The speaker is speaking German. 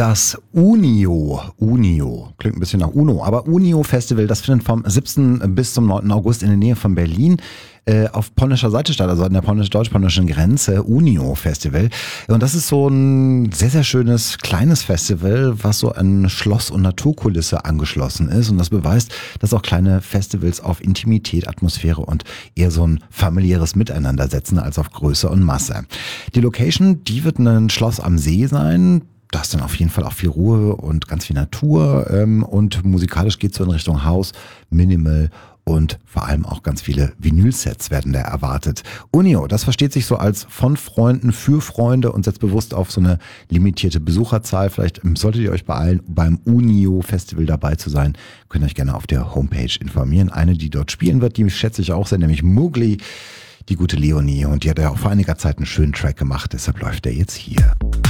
Das Unio, klingt ein bisschen nach Uno, aber Unio Festival, das findet vom 17. bis zum 9. August in der Nähe von Berlin auf polnischer Seite statt, also an der deutsch-polnischen Grenze, Unio Festival. Und das ist so ein sehr, sehr schönes kleines Festival, was so an Schloss- und Naturkulisse angeschlossen ist. Und das beweist, dass auch kleine Festivals auf Intimität, Atmosphäre und eher so ein familiäres Miteinander setzen als auf Größe und Masse. Die Location, die wird ein Schloss am See sein. Da ist dann auf jeden Fall auch viel Ruhe und ganz viel Natur und musikalisch geht es so in Richtung House, Minimal und vor allem auch ganz viele Vinylsets werden da erwartet. Unio, das versteht sich so als von Freunden für Freunde und setzt bewusst auf so eine limitierte Besucherzahl. Vielleicht solltet ihr euch beeilen, beim Unio Festival dabei zu sein. Könnt ihr euch gerne auf der Homepage informieren. Eine, die dort spielen wird, die schätze ich auch sehr, nämlich Mowgli, die gute Leonie. Und die hat ja auch vor einiger Zeit einen schönen Track gemacht, deshalb läuft der jetzt hier.